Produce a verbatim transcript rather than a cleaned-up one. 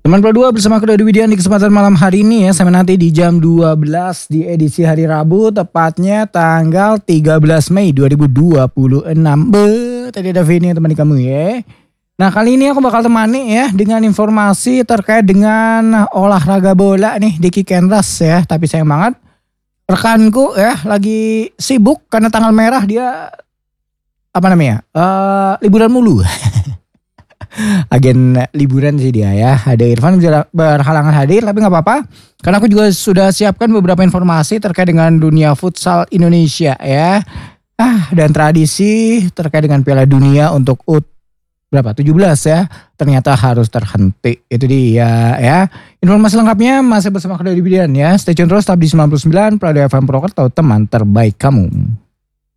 sembilan puluh dua bersama aku Dodi Widian di kesempatan malam hari ini ya. Sampai nanti di jam dua belas di edisi hari Rabu. Tepatnya tanggal tiga belas Mei dua ribu dua puluh enam. Be, tadi ada Vini temani kamu ya. Nah kali ini aku bakal temani ya dengan informasi terkait dengan olahraga bola nih di Kikenras ya. Tapi sayang banget rekanku ya lagi sibuk karena tanggal merah dia apa namanya uh, liburan mulu. Agen liburan sih dia ya. Ada Irfan berhalangan hadir tapi gak apa-apa. Karena aku juga sudah siapkan beberapa informasi terkait dengan dunia futsal Indonesia ya. Ah, dan tradisi terkait dengan Piala Dunia untuk U berapa? tujuh belas ya. Ternyata harus terhenti. Itu dia ya. Informasi lengkapnya masih bersama aku Dodi Widian ya. Stay tune terus tetap di sembilan puluh sembilan Prado F M Purwokerto, teman terbaik kamu.